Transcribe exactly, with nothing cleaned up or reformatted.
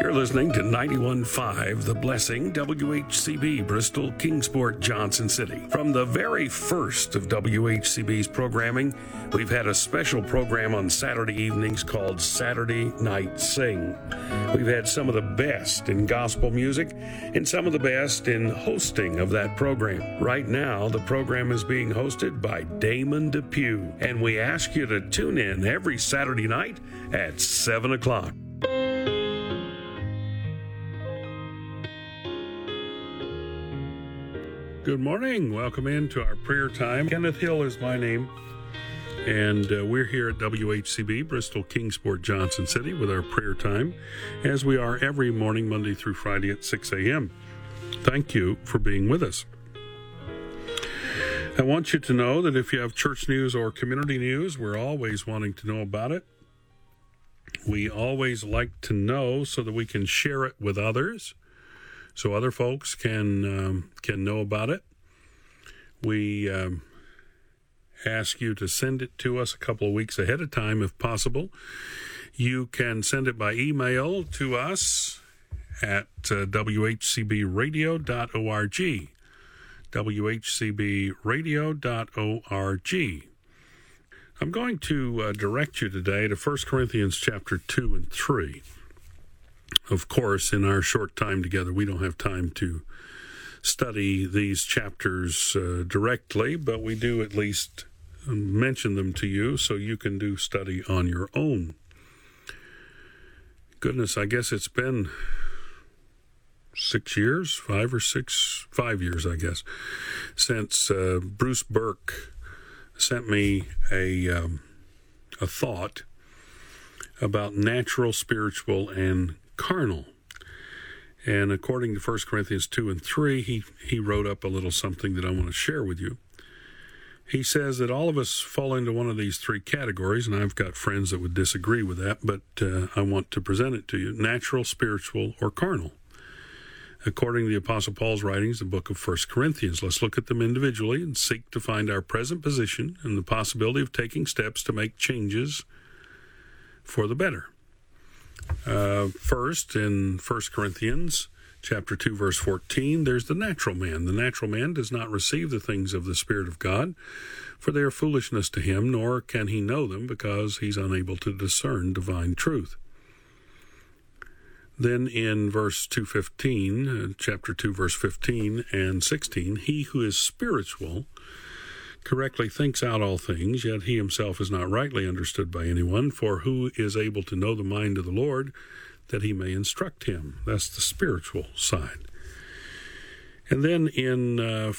You're listening to ninety-one point five The Blessing, W H C B, Bristol, Kingsport, Johnson City. From the very first of W H C B's programming, we've had a special program on Saturday evenings called Saturday Night Sing. We've had some of the best in gospel music and some of the best in hosting of that program. Right now, the program is being hosted by Damon Depew, and we ask you to tune in every Saturday night at seven o'clock. Good morning. Welcome into our prayer time. Kenneth Hill is my name, and uh, we're here at W H C B, Bristol, Kingsport, Johnson City, with our prayer time, as we are every morning, Monday through Friday at six a.m. Thank you for being with us. I want you to know that if you have church news or community news, we're always wanting to know about it. We always like to know so that we can share it with others, so other folks can um, can know about it. We um, ask you to send it to us a couple of weeks ahead of time if possible. You can send it by email to us at uh, w h c b radio dot org, w h c b radio dot org. I'm going to uh, direct you today to First Corinthians chapter two and three. Of course, in our short time together, we don't have time to study these chapters uh, directly, but we do at least mention them to you so you can do study on your own. Goodness, I guess it's been six years, five or six, five years, I guess, since uh, Bruce Burke sent me a um, a thought about natural, spiritual, and carnal. And according to First Corinthians two and three, he, he wrote up a little something that I want to share with you. He says that all of us fall into one of these three categories, and I've got friends that would disagree with that, but uh, I want to present it to you: natural, spiritual, or carnal. According to the Apostle Paul's writings, the book of First Corinthians. Let's look at them individually and seek to find our present position and the possibility of taking steps to make changes for the better. Uh, first, in First Corinthians chapter two, verse fourteen, there's the natural man. The natural man does not receive the things of the Spirit of God, for they are foolishness to him, nor can he know them, because he's unable to discern divine truth. Then in verse two fifteen, uh, chapter two, verse fifteen and sixteen, he who is spiritual correctly thinks out all things, yet he himself is not rightly understood by anyone. For who is able to know the mind of the Lord, that he may instruct him? That's the spiritual side. And then in uh,